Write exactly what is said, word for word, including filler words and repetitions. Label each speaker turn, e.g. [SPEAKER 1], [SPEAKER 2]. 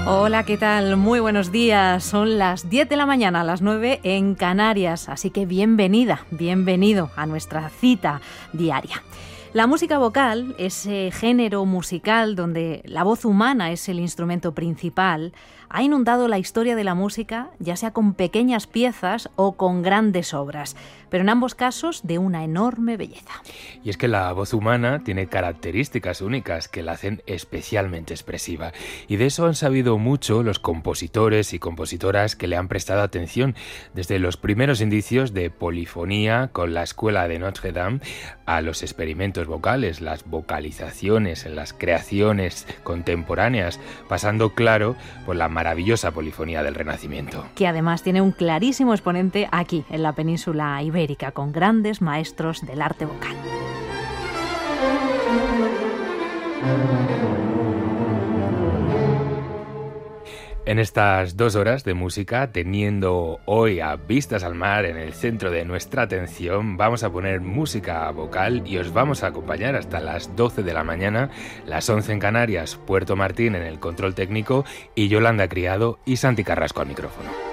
[SPEAKER 1] Hola, ¿qué tal? Muy buenos días. Son las diez de la mañana, las nueve en Canarias, así que bienvenida, bienvenido a nuestra cita diaria. La música vocal, ese género musical donde la voz humana es el instrumento principal, ha inundado la historia de la música, ya sea con pequeñas piezas o con grandes obras, pero en ambos casos de una enorme belleza.
[SPEAKER 2] Y es que la voz humana tiene características únicas que la hacen especialmente expresiva, y de eso han sabido mucho los compositores y compositoras que le han prestado atención, desde los primeros indicios de polifonía con la escuela de Notre Dame a los experimentos vocales, las vocalizaciones en las creaciones contemporáneas, pasando claro por la maravillosa polifonía del Renacimiento.
[SPEAKER 1] Que además tiene un clarísimo exponente aquí, en la península ibérica, con grandes maestros del arte vocal.
[SPEAKER 2] En estas dos horas de música, teniendo hoy a Vistas al Mar en el centro de nuestra atención, vamos a poner música vocal y os vamos a acompañar hasta las doce de la mañana, las once en Canarias, Puerto Martín en el control técnico y Yolanda Criado y Santi Carrasco al micrófono.